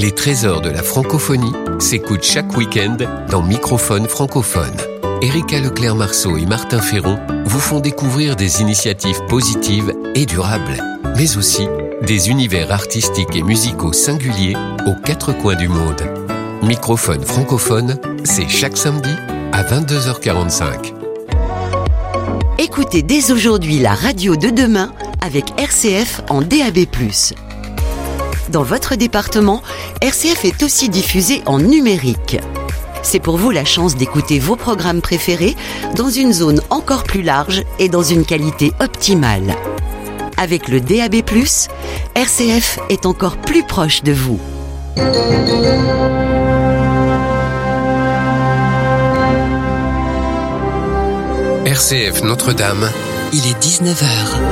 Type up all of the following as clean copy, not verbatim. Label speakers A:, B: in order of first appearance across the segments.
A: Les trésors de la francophonie s'écoutent chaque week-end dans Microphone francophone. Erika Leclerc-Marceau et Martin Ferron vous font découvrir des initiatives positives et durables, mais aussi des univers artistiques et musicaux singuliers aux quatre coins du monde. Microphone francophone, c'est chaque samedi à 22h45.
B: Écoutez dès aujourd'hui la radio de demain avec RCF en DAB+. Dans votre département, RCF est aussi diffusé en numérique. C'est pour vous la chance d'écouter vos programmes préférés dans une zone encore plus large et dans une qualité optimale. Avec le DAB+, RCF est encore plus proche de vous.
A: RCF Notre-Dame, il est 19h.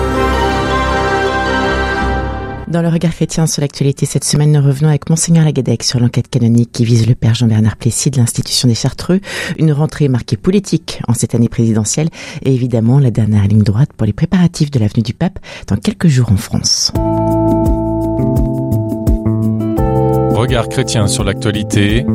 C: Dans le regard chrétien sur l'actualité cette semaine, nous revenons avec Monseigneur Lagadec sur l'enquête canonique qui vise le père Jean-Bernard Plessis de l'Institution des Chartreux. Une rentrée marquée politique en cette année présidentielle et évidemment la dernière ligne droite pour les préparatifs de l'avenue du Pape dans quelques jours en France.
D: Regard chrétien sur l'actualité,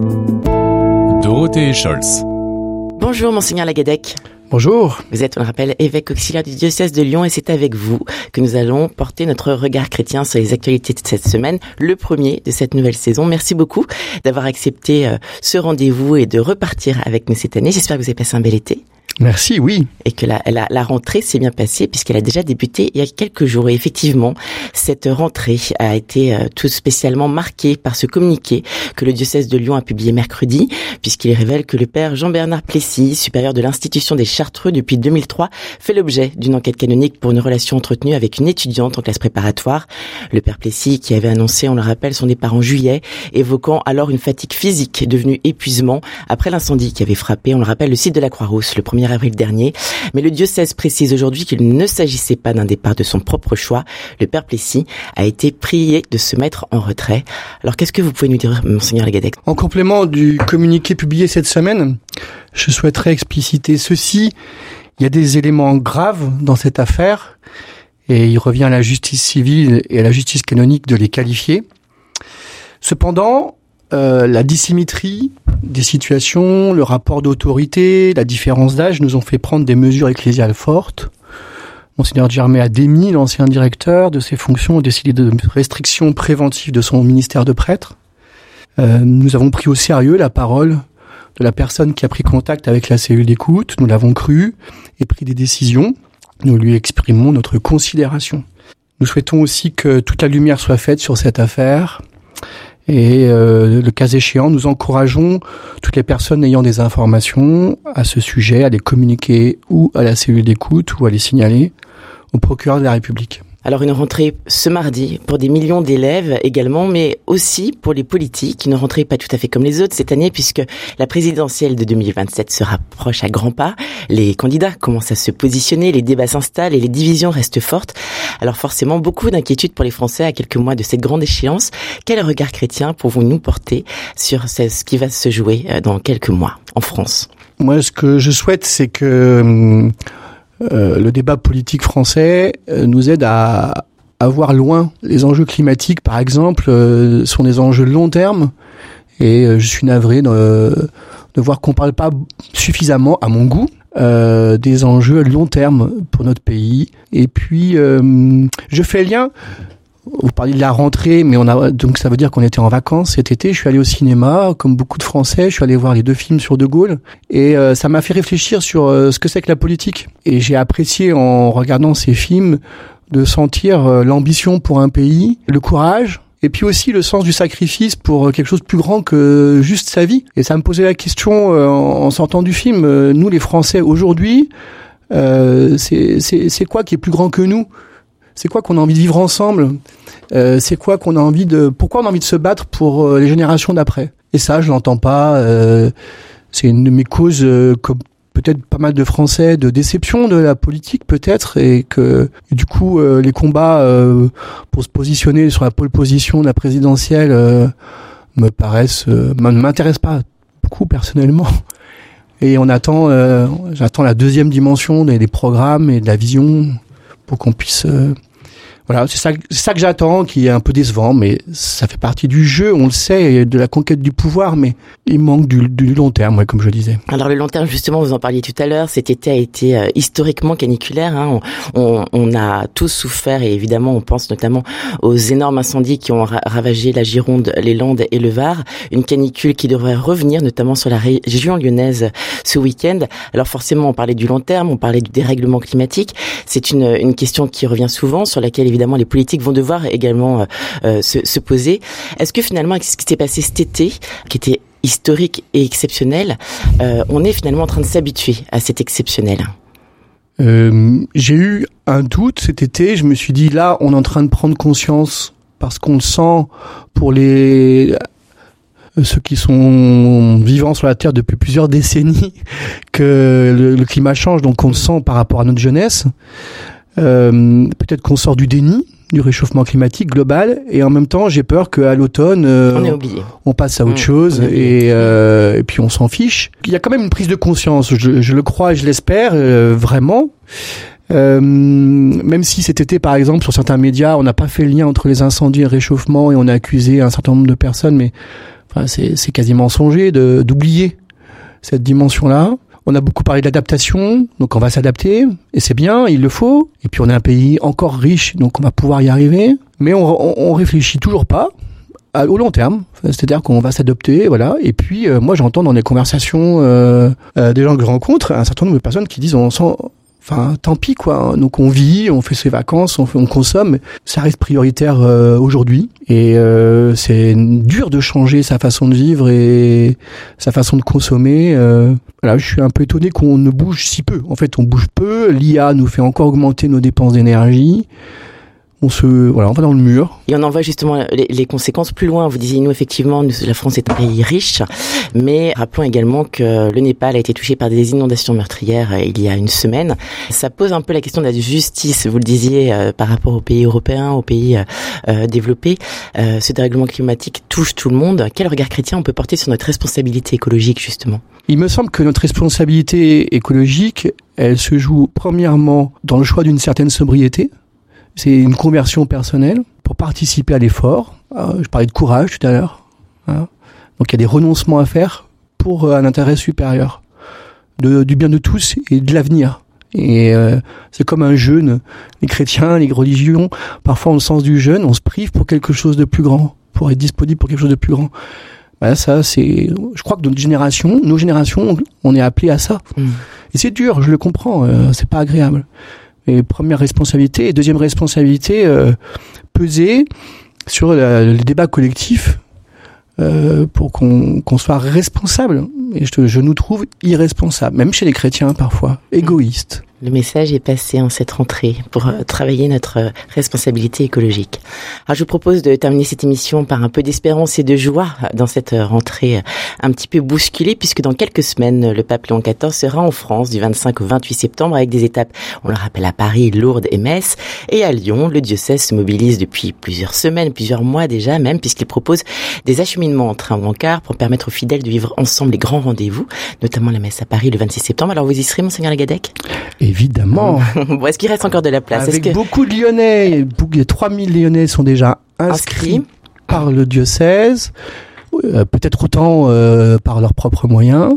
D: Dorothée Scholz.
C: Bonjour Monseigneur Lagadec.
E: Bonjour.
C: Vous êtes, on le rappelle, évêque auxiliaire du diocèse de Lyon et c'est avec vous que nous allons porter notre regard chrétien sur les actualités de cette semaine, le premier de cette nouvelle saison. Merci beaucoup d'avoir accepté ce rendez-vous et de repartir avec nous cette année. J'espère que vous avez passé un bel été.
E: Merci, oui.
C: Et que la rentrée s'est bien passée puisqu'elle a déjà débuté il y a quelques jours. Et effectivement, cette rentrée a été tout spécialement marquée par ce communiqué que le diocèse de Lyon a publié mercredi, puisqu'il révèle que le père Jean-Bernard Plessis, supérieur de l'Institution des Chartreux depuis 2003, fait l'objet d'une enquête canonique pour une relation entretenue avec une étudiante en classe préparatoire. Le père Plessis, qui avait annoncé, on le rappelle, son départ en juillet, évoquant alors une fatigue physique devenue épuisement après l'incendie qui avait frappé, on le rappelle, le site de la Croix-Rousse le 1er avril dernier. Mais le diocèse précise aujourd'hui qu'il ne s'agissait pas d'un départ de son propre choix. Le père Plessis a été prié de se mettre en retrait. Alors qu'est-ce que vous pouvez nous dire, Monseigneur Lagadec ?
E: En complément du communiqué publié cette semaine, je souhaiterais expliciter ceci. Il y a des éléments graves dans cette affaire et il revient à la justice civile et à la justice canonique de les qualifier. Cependant, la dissymétrie des situations, le rapport d'autorité, la différence d'âge nous ont fait prendre des mesures ecclésiales fortes. Monseigneur Germet a démis l'ancien directeur de ses fonctions et décidé de restrictions préventives de son ministère de prêtre. Nous avons pris au sérieux la parole de la personne qui a pris contact avec la cellule d'écoute. Nous l'avons cru et pris des décisions. Nous lui exprimons notre considération. Nous souhaitons aussi que toute la lumière soit faite sur cette affaire. Et le cas échéant, nous encourageons toutes les personnes ayant des informations à ce sujet à les communiquer ou à la cellule d'écoute ou à les signaler au procureur de la République.
C: Alors une rentrée ce mardi pour des millions d'élèves également, mais aussi pour les politiques, une rentrée pas tout à fait comme les autres cette année puisque la présidentielle de 2027 se rapproche à grands pas. Les candidats commencent à se positionner, les débats s'installent et les divisions restent fortes. Alors forcément, beaucoup d'inquiétudes pour les Français à quelques mois de cette grande échéance. Quel regard chrétien pouvons-nous porter sur ce qui va se jouer dans quelques mois en France ?
E: Moi, ce que je souhaite, c'est que le débat politique français nous aide à voir loin. Les enjeux climatiques, par exemple, sont des enjeux de long terme. Et je suis navré de voir qu'on parle pas suffisamment, à mon goût, des enjeux de long terme pour notre pays. Et puis, je fais lien. Vous parliez de la rentrée, mais donc ça veut dire qu'on était en vacances cet été. Je suis allé au cinéma, comme beaucoup de Français. Je suis allé voir les 2 films sur De Gaulle. Et ça m'a fait réfléchir sur ce que c'est que la politique. Et j'ai apprécié, en regardant ces films, de sentir l'ambition pour un pays, le courage, et puis aussi le sens du sacrifice pour quelque chose de plus grand que juste sa vie. Et ça me posait la question, en sortant du film, nous les Français aujourd'hui, c'est quoi qui est plus grand que nous ? C'est quoi qu'on a envie de vivre ensemble ? C'est quoi qu'on a envie pourquoi on a envie de se battre pour les générations d'après ? Et ça, je l'entends pas. C'est une de mes causes, comme peut-être pas mal de Français, de déception de la politique peut-être, et du coup, les combats pour se positionner sur la pole position de la présidentielle m'intéressent pas beaucoup personnellement. Et j'attends la deuxième dimension des programmes et de la vision pour qu'on puisse Voilà, c'est ça que j'attends, qui est un peu décevant, mais ça fait partie du jeu, on le sait, de la conquête du pouvoir, mais il manque du long terme, ouais, comme je disais.
C: Alors le long terme, justement, vous en parliez tout à l'heure, cet été a été historiquement caniculaire. Hein. On a tous souffert, et évidemment, on pense notamment aux énormes incendies qui ont ravagé la Gironde, les Landes et le Var. Une canicule qui devrait revenir, notamment sur la région lyonnaise ce week-end. Alors forcément, on parlait du long terme, on parlait du dérèglement climatique. C'est une question qui revient souvent, sur laquelle évidemment les politiques vont devoir également se poser. Est-ce que finalement, avec ce qui s'est passé cet été, qui était historique et exceptionnel, on est finalement en train de s'habituer à cet exceptionnel?
E: J'ai eu un doute cet été, je me suis dit là, on est en train de prendre conscience, parce qu'on le sent pour ceux qui sont vivants sur la Terre depuis plusieurs décennies, que le climat change, donc on le sent par rapport à notre jeunesse. Peut-être qu'on sort du déni du réchauffement climatique global, et en même temps j'ai peur qu'à l'automne on passe à autre chose et puis on s'en fiche. Il y a quand même une prise de conscience, je le crois et je l'espère vraiment. Même si cet été par exemple sur certains médias on n'a pas fait le lien entre les incendies et le réchauffement, et on a accusé un certain nombre de personnes, mais enfin, c'est quasiment mensonger d'oublier cette dimension-là. On a beaucoup parlé d'adaptation, donc on va s'adapter, et c'est bien, il le faut. Et puis on est un pays encore riche, donc on va pouvoir y arriver. Mais on réfléchit toujours pas au long terme, c'est-à-dire qu'on va s'adapter, voilà. Et puis moi j'entends dans les conversations des gens que je rencontre un certain nombre de personnes qui disent enfin tant pis quoi. Donc on vit, on fait ses vacances, on consomme, ça reste prioritaire aujourd'hui. Et c'est dur de changer sa façon de vivre et sa façon de consommer. Voilà, je suis un peu étonné qu'on ne bouge si peu. En fait, on bouge peu. L'IA nous fait encore augmenter nos dépenses d'énergie. On va dans le mur.
C: Et on en voit justement les conséquences plus loin. Vous disiez, nous, effectivement, la France est un pays riche, mais rappelons également que le Népal a été touché par des inondations meurtrières il y a une semaine. Ça pose un peu la question de la justice, vous le disiez, par rapport aux pays européens, aux pays développés. Ce dérèglement climatique touche tout le monde. Quel regard chrétien on peut porter sur notre responsabilité écologique, justement?
E: Il me semble que notre responsabilité écologique, elle se joue premièrement dans le choix d'une certaine sobriété. C'est une conversion personnelle pour participer à l'effort. Je parlais de courage tout à l'heure. Hein. Donc il y a des renoncements à faire pour un intérêt supérieur, du bien de tous et de l'avenir. Et c'est comme un jeûne. Les chrétiens, les religions, parfois on le sens du jeûne, on se prive pour quelque chose de plus grand, pour être disponible pour quelque chose de plus grand. Voilà, ça c'est. Je crois que nos générations, on est appelés à ça. Et c'est dur, je le comprends. C'est pas agréable. Et première responsabilité, et deuxième responsabilité, peser sur le débat collectif pour qu'on soit responsable. Et je nous trouve irresponsables, même chez les chrétiens parfois, égoïstes.
C: Le message est passé en cette rentrée pour travailler notre responsabilité écologique. Alors je vous propose de terminer cette émission par un peu d'espérance et de joie dans cette rentrée un petit peu bousculée, puisque dans quelques semaines, le pape Léon XIV sera en France du 25 au 28 septembre avec des étapes, on le rappelle, à Paris, Lourdes et Metz. Et à Lyon, le diocèse se mobilise depuis plusieurs semaines, plusieurs mois déjà même, puisqu'il propose des acheminements en train ou en car pour permettre aux fidèles de vivre ensemble les grands rendez-vous, notamment la messe à Paris le 26 septembre. Alors vous y serez, Monseigneur Lagadec?
E: Évidemment.
C: Bon, est-ce qu'il reste encore de la place?
E: Avec beaucoup de Lyonnais, 3000 Lyonnais sont déjà inscrits par le diocèse, peut-être autant par leurs propres moyens.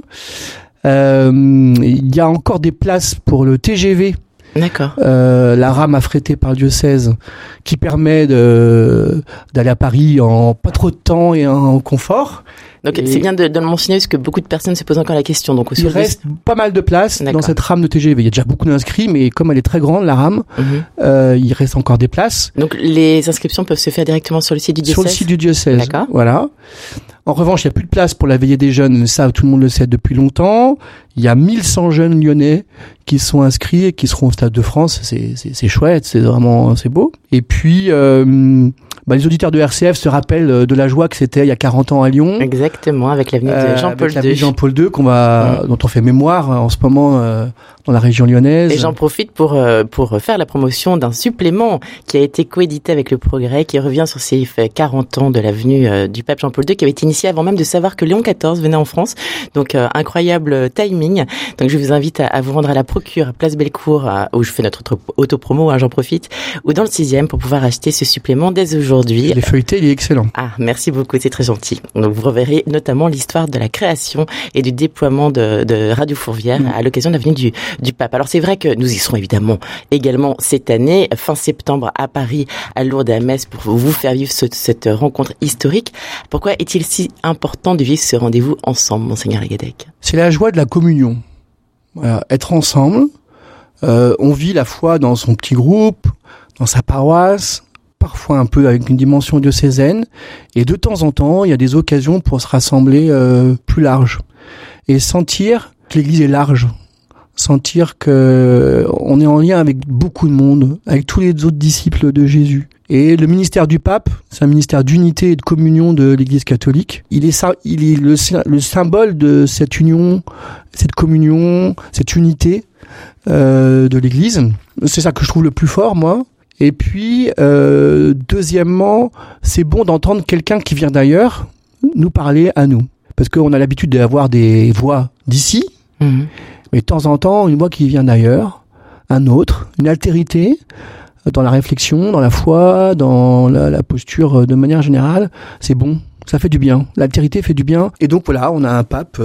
E: Il y a encore des places pour le TGV.
C: D'accord.
E: La rame affrétée par le diocèse qui permet d'aller à Paris en pas trop de temps et en confort.
C: Donc c'est bien de le mentionner parce que beaucoup de personnes se posent encore la question. Donc
E: il reste pas mal de place dans cette rame de TGV. Il y a déjà beaucoup d'inscrits, mais comme elle est très grande, la rame, il reste encore des places.
C: Donc les inscriptions peuvent se faire directement sur le site du diocèse.
E: Sur le site du diocèse.
C: D'accord.
E: Voilà. En revanche, il n'y a plus de place pour la veillée des jeunes. Ça, tout le monde le sait depuis longtemps. Il y a 1100 jeunes lyonnais qui sont inscrits et qui seront au Stade de France. C'est chouette, c'est beau. Et puis, les auditeurs de RCF se rappellent de la joie que c'était il y a 40 ans à Lyon.
C: Exactement, avec l'avenue de Jean-Paul II.
E: Jean-Paul II dont on fait mémoire en ce moment dans la région lyonnaise.
C: Et j'en profite pour faire la promotion d'un supplément qui a été coédité avec Le Progrès, qui revient sur ces 40 ans de l'avenue du pape Jean-Paul II, qui avait été initié avant même de savoir que Léon XIV venait en France. Donc incroyable timing. Donc je vous invite à vous rendre à la Procure, à Place Bellecour, où je fais notre autopromo, j'en profite, ou dans le 6e pour pouvoir acheter ce supplément dès aujourd'hui.
E: Les feuilletés, il est excellent.
C: Ah, merci beaucoup, c'est très gentil. Donc vous reverrez notamment l'histoire de la création et du déploiement de Radio Fourvière à l'occasion de l'avenue du pape. Alors c'est vrai que nous y serons également cette année, fin septembre à Paris, à Lourdes et à Metz, pour vous faire vivre cette rencontre historique. Pourquoi est-il si important de vivre ce rendez-vous ensemble, Monseigneur Lagadec ?
E: C'est la joie de la communion. Voilà, être ensemble, on vit la foi dans son petit groupe, dans sa paroisse, parfois un peu avec une dimension diocésaine, et de temps en temps, il y a des occasions pour se rassembler plus large et sentir que l'Église est large. Sentir que on est en lien avec beaucoup de monde, avec tous les autres disciples de Jésus. Et le ministère du pape, c'est un ministère d'unité et de communion de l'Église catholique. Il est le symbole de cette union, cette communion, cette unité de l'Église. C'est ça que je trouve le plus fort, moi. Et puis, deuxièmement, c'est bon d'entendre quelqu'un qui vient d'ailleurs nous parler à nous. Parce qu'on a l'habitude d'avoir des voix d'ici, mais de temps en temps, une voix qui vient d'ailleurs, un autre, une altérité dans la réflexion, dans la foi, dans la posture de manière générale, c'est bon, ça fait du bien. L'altérité fait du bien. Et donc voilà, on a un pape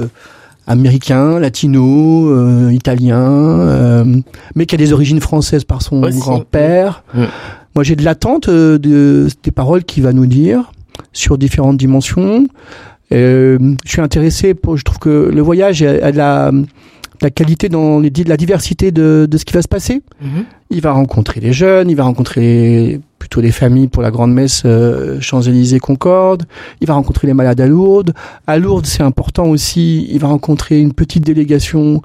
E: américain, latino, italien, mais qui a des origines françaises par son grand-père. Moi, j'ai de l'attente des paroles qu'il va nous dire sur différentes dimensions. Je suis intéressé, je trouve que le voyage a de la qualité dans la diversité de ce qui va se passer. Il va rencontrer les jeunes, il va rencontrer plutôt les familles pour la grande messe Champs-Élysées-Concorde, il va rencontrer les malades à Lourdes. À Lourdes, c'est important aussi, il va rencontrer une petite délégation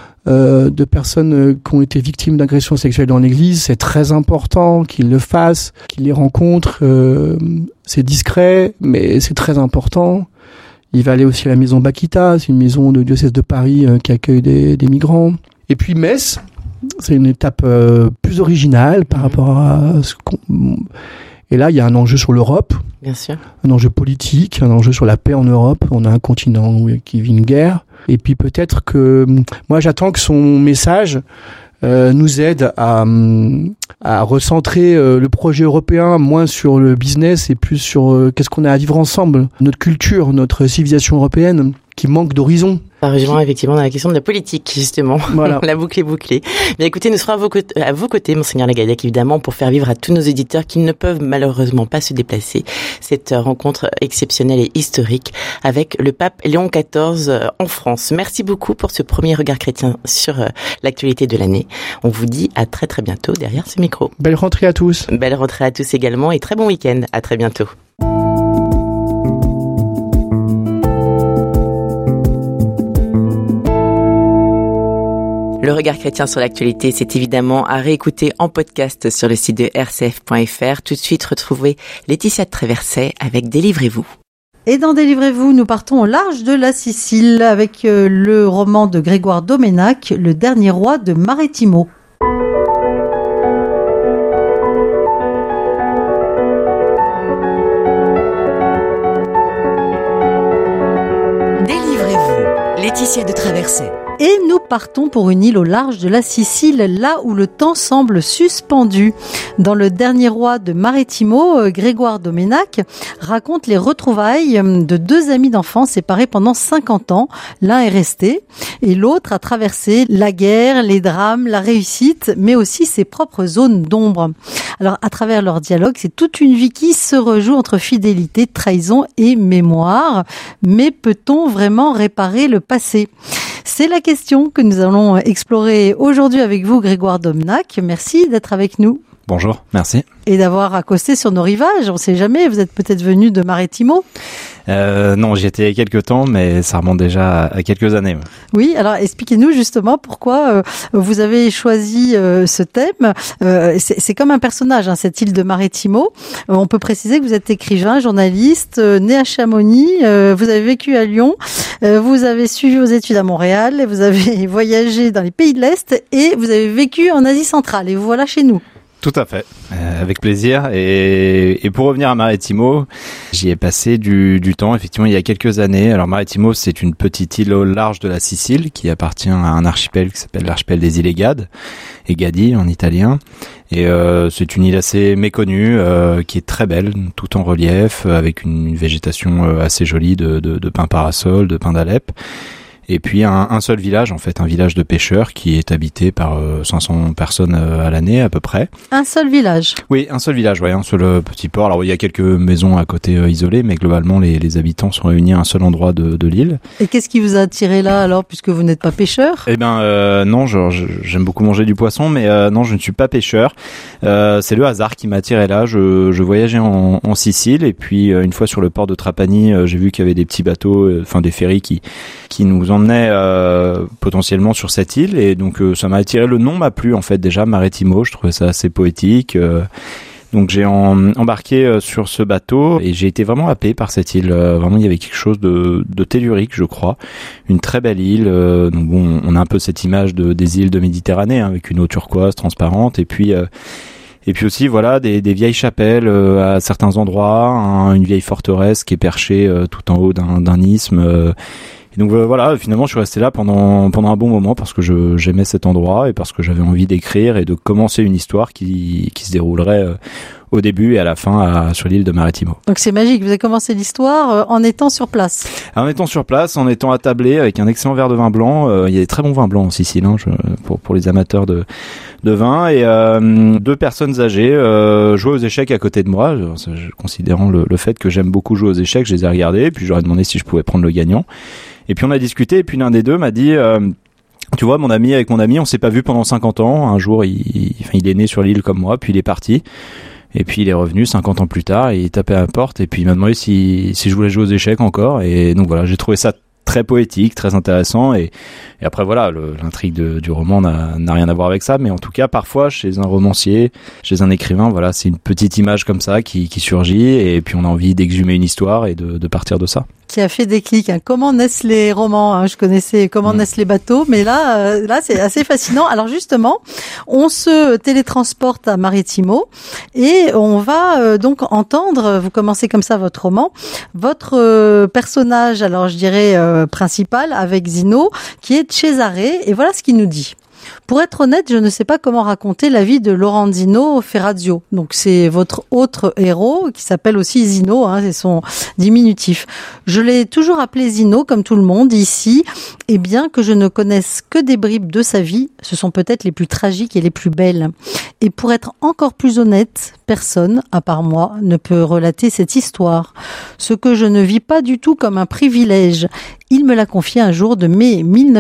E: de personnes qui ont été victimes d'agressions sexuelles dans l'église. C'est très important qu'il le fasse, qu'il les rencontre. C'est discret, mais c'est très important. Il va aller aussi à la maison Bakita, c'est une maison de diocèse de Paris qui accueille des migrants. Et puis Metz, c'est une étape plus originale par rapport à ce qu'on... Et là, il y a un enjeu sur l'Europe,
C: bien sûr,
E: un enjeu politique, un enjeu sur la paix en Europe. On a un continent qui vit une guerre. Et puis peut-être que... Moi, j'attends que son message nous aide à recentrer le projet européen moins sur le business et plus sur qu'est-ce qu'on a à vivre ensemble. Notre culture, notre civilisation européenne qui manque d'horizon.
C: Ça rejoint effectivement dans la question de la politique, justement.
E: Voilà.
C: La boucle est bouclée. Bien écoutez, nous serons à vos côtés, Monseigneur Lagadec, évidemment, pour faire vivre à tous nos éditeurs qui ne peuvent malheureusement pas se déplacer cette rencontre exceptionnelle et historique avec le pape Léon XIV en France. Merci beaucoup pour ce premier regard chrétien sur l'actualité de l'année. On vous dit à très très bientôt derrière ce micro.
E: Belle rentrée à tous.
C: Belle rentrée à tous également et très bon week-end. À très bientôt. Le regard chrétien sur l'actualité, c'est évidemment à réécouter en podcast sur le site de rcf.fr. Tout de suite, retrouvez Laetitia de Tréverset avec Délivrez-vous.
F: Et dans Délivrez-vous, nous partons au large de la Sicile avec le roman de Grégoire Doménac, Le dernier roi de Marettimo.
B: Délivrez-vous, Laetitia de Tréverset.
F: Et nous partons pour une île au large de la Sicile, là où le temps semble suspendu. Dans Le dernier roi de Marettimo, Grégoire Doménac raconte les retrouvailles de deux amis d'enfance séparés pendant 50 ans. L'un est resté et l'autre a traversé la guerre, les drames, la réussite, mais aussi ses propres zones d'ombre. Alors, à travers leur dialogue, c'est toute une vie qui se rejoue entre fidélité, trahison et mémoire. Mais peut-on vraiment réparer le passé ? C'est la question que nous allons explorer aujourd'hui avec vous, Grégoire Doménac. Merci d'être avec nous.
G: Bonjour, merci.
F: Et d'avoir accosté sur nos rivages. On ne sait jamais, vous êtes peut-être venu de Marettimo.
G: Non, j'y étais il y a quelques temps, mais ça remonte déjà à quelques années.
F: Oui, alors expliquez-nous justement pourquoi vous avez choisi ce thème. C'est comme un personnage, hein, cette île de Marettimo. On peut préciser que vous êtes écrivain, journaliste, né à Chamonix, vous avez vécu à Lyon, vous avez suivi vos études à Montréal, vous avez voyagé dans les pays de l'Est et vous avez vécu en Asie centrale. Et vous voilà chez nous.
G: Tout à fait, avec plaisir. Et pour revenir à Marettimo, j'y ai passé du temps, effectivement, il y a quelques années. Alors Marettimo, c'est une petite île au large de la Sicile qui appartient à un archipel qui s'appelle l'archipel des îles Egadi, Egadi en italien. Et c'est une île assez méconnue, qui est très belle, tout en relief, avec une végétation assez jolie de pins parasols, de pins d'Alep. Et puis un seul village, en fait, un village de pêcheurs qui est habité par 500 personnes à l'année à peu près.
F: Un seul village? Oui,
G: un seul village, un seul petit port. Alors il y a quelques maisons à côté isolées, mais globalement les habitants sont réunis à un seul endroit de l'île.
F: Et qu'est-ce qui vous a attiré là alors, puisque vous n'êtes pas pêcheur?
G: Eh ben non, j'aime beaucoup manger du poisson, mais non, je ne suis pas pêcheur. C'est le hasard qui m'a attiré là. Je voyageais en Sicile et puis une fois sur le port de Trapani, j'ai vu qu'il y avait des petits bateaux, des ferries qui nous emmenait potentiellement sur cette île et donc ça m'a attiré. Le nom m'a plu en fait déjà, Marettimo, je trouvais ça assez poétique. Donc j'ai embarqué sur ce bateau et j'ai été vraiment happé par cette île. Vraiment il y avait quelque chose de tellurique, je crois. Une très belle île. Donc bon, on a un peu cette image des îles de Méditerranée avec une eau turquoise transparente et puis aussi voilà des vieilles chapelles à certains endroits, une vieille forteresse qui est perchée tout en haut d'un isthme. Et donc voilà, finalement je suis resté là pendant un bon moment parce que j'aimais cet endroit et parce que j'avais envie d'écrire et de commencer une histoire qui se déroulerait au début et à la fin sur l'île de Marettimo.
F: Donc c'est magique, vous avez commencé l'histoire en étant sur place.
G: En étant sur place, en étant attablé avec un excellent verre de vin blanc. Il y a des très bons vins blancs en Sicile, pour les amateurs de vin. Et 2 personnes âgées jouaient aux échecs à côté de moi. Considérant le fait que j'aime beaucoup jouer aux échecs, je les ai regardés et puis je leur ai demandé si je pouvais prendre le gagnant. Et puis on a discuté et puis l'un des deux m'a dit... tu vois, avec mon ami, on s'est pas vu pendant 50 ans. Un jour, il est né sur l'île comme moi, puis il est parti. Et puis il est revenu 50 ans plus tard et il tapait à la porte et puis il m'a demandé si je voulais jouer aux échecs encore. Et donc voilà, j'ai trouvé ça très poétique, très intéressant. Et après voilà, l'intrigue du roman n'a rien à voir avec ça. Mais en tout cas, parfois, chez un romancier, chez un écrivain, voilà, c'est une petite image comme ça qui surgit. Et puis on a envie d'exhumer une histoire et de partir de ça.
F: Qui a fait déclic. Comment naissent les romans? Je connaissais comment naissent les bateaux, mais là c'est assez fascinant. Alors justement, on se télétransporte à Marettimo et on va donc entendre, vous commencez comme ça votre roman, votre personnage, alors je dirais principal avec Zino, qui est Cesare, et voilà ce qu'il nous dit. Pour être honnête, je ne sais pas comment raconter la vie de Lorenzino Ferrazio. Donc c'est votre autre héros qui s'appelle aussi Zino, c'est son diminutif. Je l'ai toujours appelé Zino comme tout le monde ici, et bien que je ne connaisse que des bribes de sa vie, ce sont peut-être les plus tragiques et les plus belles. Et pour être encore plus honnête, personne, à part moi, ne peut relater cette histoire. Ce que je ne vis pas du tout comme un privilège. Il me l'a confié un jour de mai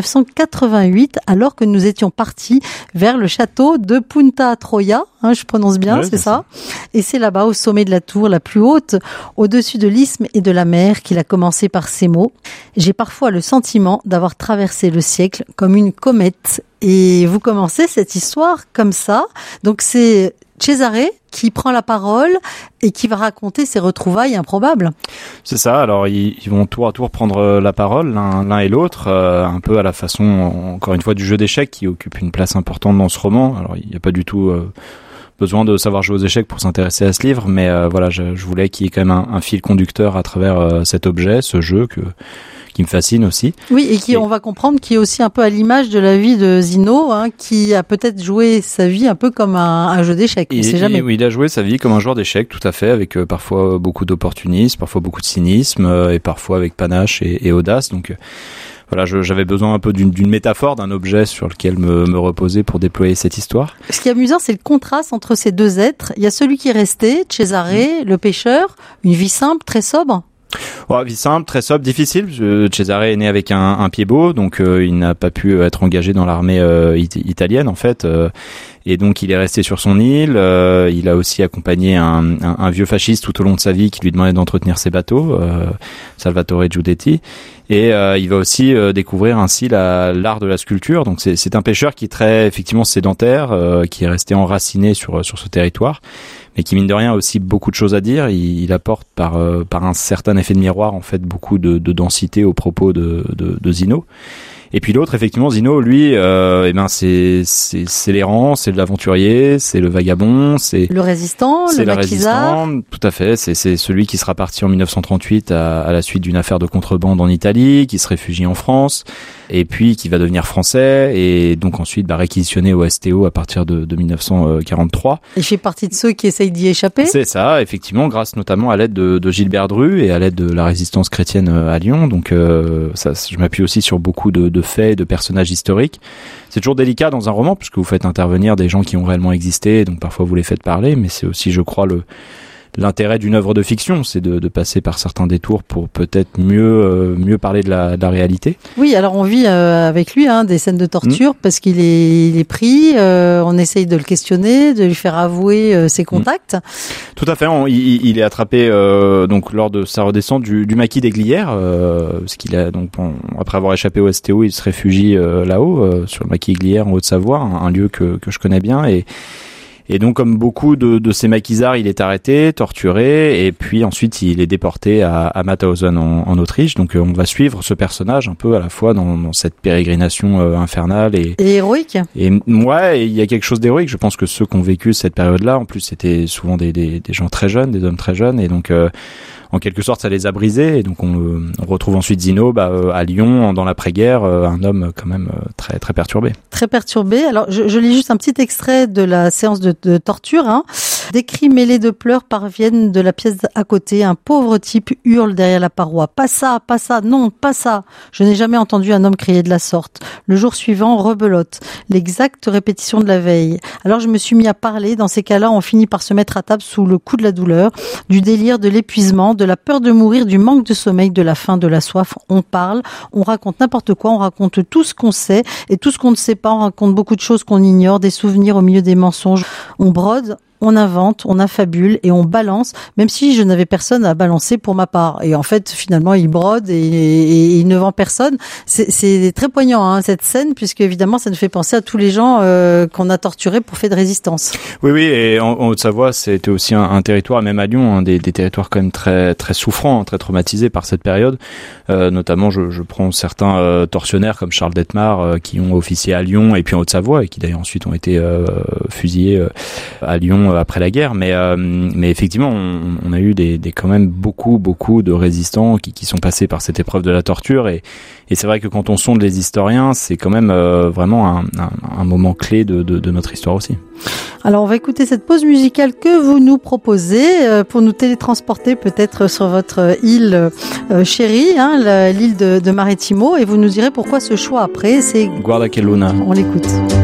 F: 1988, alors que nous étions partis vers le château de Punta Troia, je prononce bien, c'est ça. Et c'est là-bas, au sommet de la tour la plus haute, au-dessus de l'isthme et de la mer, qu'il a commencé par ces mots. J'ai parfois le sentiment d'avoir traversé le siècle comme une comète. Et vous commencez cette histoire comme ça. Donc c'est Cesare qui prend la parole et qui va raconter ses retrouvailles improbables.
G: C'est ça, alors ils vont tour à tour prendre la parole, l'un et l'autre, un peu à la façon, encore une fois, du jeu d'échecs qui occupe une place importante dans ce roman. Alors il n'y a pas du tout besoin de savoir jouer aux échecs pour s'intéresser à ce livre, mais voilà, je voulais qu'il y ait quand même un fil conducteur à travers cet objet, ce jeu qui me fascine aussi.
F: Oui, et on va comprendre qui est aussi un peu à l'image de la vie de Zino, qui a peut-être joué sa vie un peu comme un jeu d'échecs. On sait jamais.
G: Oui, il a joué sa vie comme un joueur d'échecs, tout à fait, avec parfois beaucoup d'opportunisme, parfois beaucoup de cynisme, et parfois avec panache et audace. Donc voilà, j'avais besoin un peu d'une métaphore, d'un objet sur lequel me reposer pour déployer cette histoire.
F: Ce qui est amusant, c'est le contraste entre ces deux êtres. Il y a celui qui est resté, Cesare, le pêcheur, une vie simple, très sobre.
G: Vie simple, très sobre, difficile. Cesare est né avec un pied beau, donc il n'a pas pu être engagé dans l'armée italienne en fait. Et donc il est resté sur son île. Il a aussi accompagné un vieux fasciste tout au long de sa vie qui lui demandait d'entretenir ses bateaux, Salvatore Giudetti. Et il va aussi découvrir ainsi l'art de la sculpture. Donc c'est un pêcheur qui est très effectivement sédentaire, qui est resté enraciné sur ce territoire, mais qui mine de rien a aussi beaucoup de choses à dire. Il apporte par un certain effet de miroir en fait beaucoup de densité aux propos de Zino. Et puis l'autre, effectivement, Zino, lui, c'est l'errant, c'est l'aventurier, c'est le vagabond, c'est
F: le résistant,
G: c'est
F: le maquisard.
G: Tout à fait. C'est celui qui sera parti en 1938 à la suite d'une affaire de contrebande en Italie, qui se réfugie en France, et puis qui va devenir français, et donc ensuite réquisitionné au STO à partir de 1943.
F: Et fait partie de ceux qui essayent d'y échapper.
G: C'est ça, effectivement, grâce notamment à l'aide de Gilbert Dru et à l'aide de la résistance chrétienne à Lyon. Donc je m'appuie aussi sur beaucoup de faits, de personnages historiques. C'est toujours délicat dans un roman puisque vous faites intervenir des gens qui ont réellement existé, donc parfois vous les faites parler, mais c'est aussi, je crois, l'intérêt d'une œuvre de fiction, c'est de passer par certains détours pour peut-être mieux parler de la réalité.
F: Oui, alors on vit avec lui des scènes de torture parce qu'il est pris, on essaye de le questionner, de lui faire avouer ses contacts.
G: Tout à fait, il est attrapé donc lors de sa redescente du maquis des Glières, parce qu'il a donc après avoir échappé au STO, il se réfugie là-haut sur le maquis des Glières en Haute-Savoie, un lieu que je connais bien. Et donc, comme beaucoup de ces maquisards, il est arrêté, torturé, et puis ensuite il est déporté à Mauthausen en Autriche. Donc on va suivre ce personnage un peu à la fois dans cette pérégrination infernale et
F: héroïque.
G: Et ouais, il y a quelque chose d'héroïque. Je pense que ceux qui ont vécu cette période-là, en plus, c'était souvent des gens très jeunes, des hommes très jeunes, et donc en quelque sorte, ça les a brisés. Et donc on retrouve ensuite Zino à Lyon dans l'après-guerre, un homme quand même très très perturbé. Très
F: perturbé. Alors je lis juste un petit extrait de la séance de torture. Des cris mêlés de pleurs parviennent de la pièce à côté. Un pauvre type hurle derrière la paroi. Pas ça, non, pas ça. Je n'ai jamais entendu un homme crier de la sorte. Le jour suivant, rebelote. L'exacte répétition de la veille. Alors je me suis mis à parler. Dans ces cas-là, on finit par se mettre à table sous le coup de la douleur, du délire, de l'épuisement, de la peur de mourir, du manque de sommeil, de la faim, de la soif. On parle, on raconte n'importe quoi, on raconte tout ce qu'on sait et tout ce qu'on ne sait pas. On raconte beaucoup de choses qu'on ignore, des souvenirs au milieu des mensonges. On brode, on invente, on affabule et on balance, même si je n'avais personne à balancer pour ma part. Et en fait, finalement, il brode et il ne vend personne. C'est très poignant, cette scène, puisque évidemment, ça nous fait penser à tous les gens qu'on a torturés pour fait de résistance.
G: Oui, et en Haute-Savoie, c'était aussi un territoire, même à Lyon, des territoires quand même très très souffrants, très traumatisés par cette période. Notamment, je prends certains tortionnaires comme Charles Detmar qui ont officié à Lyon et puis en Haute-Savoie et qui d'ailleurs ensuite ont été fusillés à Lyon après la guerre, mais effectivement on a eu quand même beaucoup de résistants qui sont passés par cette épreuve de la torture et c'est vrai que quand on sonde les historiens, c'est quand même vraiment un moment clé de notre histoire aussi.
F: Alors on va écouter cette pause musicale que vous nous proposez pour nous télétransporter peut-être sur votre île chérie, l'île de Marettimo, et vous nous direz pourquoi ce choix après. C'est
G: Guarda che luna.
F: On l'écoute.